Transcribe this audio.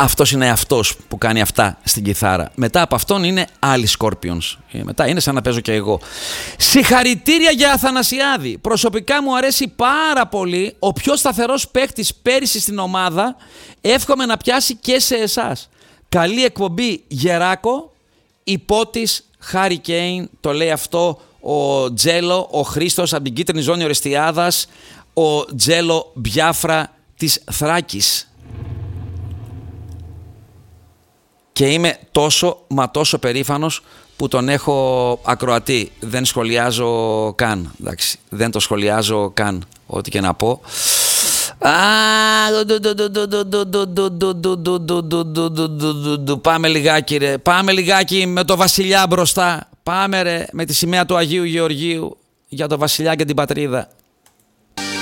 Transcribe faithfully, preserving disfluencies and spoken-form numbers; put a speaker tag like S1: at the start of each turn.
S1: αυτός είναι αυτός που κάνει αυτά στην κιθάρα. Μετά από αυτόν είναι άλλοι Scorpions. Μετά είναι σαν να παίζω και εγώ. Συγχαρητήρια για Αθανασιάδη. Προσωπικά μου αρέσει πάρα πολύ. Ο πιο σταθερός παίκτης πέρυσι στην ομάδα. Εύχομαι να πιάσει και σε εσάς. Καλή εκπομπή Γεράκο. Υπότης Χάρι Κέιν. Το λέει αυτό ο Τζέλο, ο Χρήστος από την κίτρινη ζώνη Ορεστιάδας. Ο Τζέλο Μπιάφρα της Θράκης. Και είμαι τόσο μα τόσο περήφανος που τον έχω ακροατή. Δεν σχολιάζω καν. Εντάξει, δεν το σχολιάζω καν. Ό,τι και να πω. Πάμε λιγάκι ρε. Πάμε λιγάκι με το βασιλιά μπροστά. Πάμε ρε με τη σημαία του Αγίου Γεωργίου για το βασιλιά και την πατρίδα.